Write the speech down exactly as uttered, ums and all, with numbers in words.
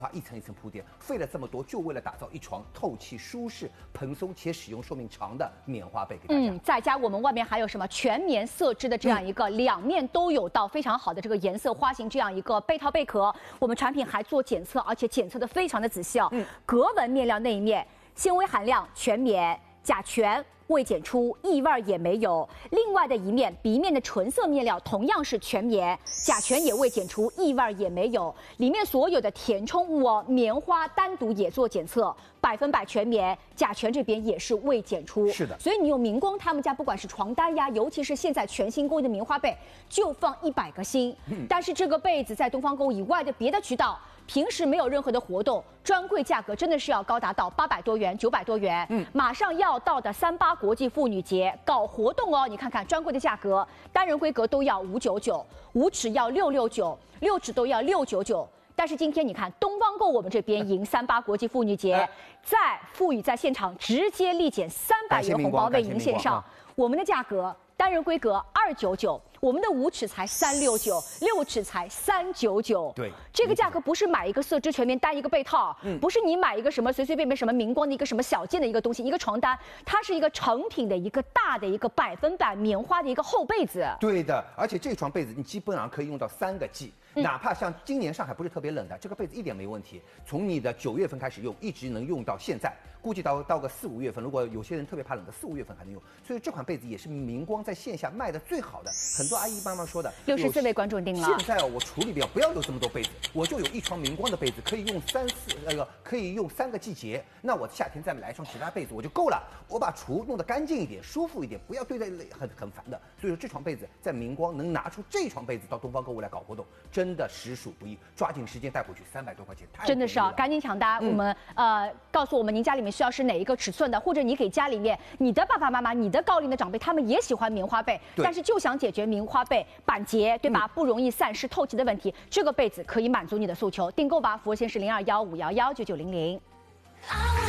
它一层一层铺垫，费了这么多，就为了打造一床透气、舒适、蓬松且使用寿命长的棉花被给大家。 嗯，再加我们外面还有什么全棉色织的这样一个、嗯、两面都有到非常好的这个颜色花型这样一个被套贝壳，我们产品还做检测，而且检测的非常的仔细哦。嗯，格纹面料那一面纤维含量全棉，甲醛未检出，异味也没有。另外的一面鼻面的纯色面料同样是全棉，甲醛也未检出，异味也没有。里面所有的填充我棉花单独也做检测，百分百全棉，甲醛这边也是未检出。 是的， 所以你用明光他们家不管是床单呀，尤其是现在全新供应的棉花被，就放一百个心。嗯，但是这个被子在东方购物以外的别的渠道，平时没有任何的活动，专柜价格真的是要高达到八百多元、九百多元。嗯，马上要到的三八国际妇女节搞活动哦，你看看专柜的价格，单人规格都要五九九，五尺要六六九，六尺都要六九九。但是今天你看东方购我们这边赢三八国际妇女节，在富宇在现场直接立减三百元红包为您献上，我们的价格单人规格二九九。我们的五尺才三六九，六尺才三九九。 对， 这个价格不是买一个色织全棉单一个被套，嗯，不是你买一个什么随随便便什么明光的一个什么小件的一个东西，一个床单，它是一个成挺的一个大的一个百分百棉花的一个厚被子。 对的，而且这床被子你基本上可以用到三个季。嗯、哪怕像今年上海不是特别冷的，这个被子一点没问题。从你的九月份开始用，一直能用到现在，估计到到个四五月份，如果有些人特别怕冷的，四五月份还能用。所以这款被子也是明光在线下卖的最好的。很多阿姨妈妈说的， 六十四位观众定了。 现在哦，我橱里边不要有这么多被子，我就有一床明光的被子，可以用三四那个可以用三个季节。那我夏天再来一双其他被子我就够了。我把橱弄得干净一点，舒服一点，不要堆在很很烦的。所以说这床被子在明光能拿出这床被子到东方购物来搞活动，真的实属不易，抓紧时间带回去，三百多块钱，太真的是啊，赶紧抢单！嗯、我们呃告诉我们您家里面需要是哪一个尺寸的，或者你给家里面你的爸爸妈妈、你的高龄的长辈，他们也喜欢棉花被，但是就想解决棉花被板结对吧、嗯、不容易散失、透气的问题，这个被子可以满足你的诉求。订购吧，服务线是零二幺五幺幺九九零零。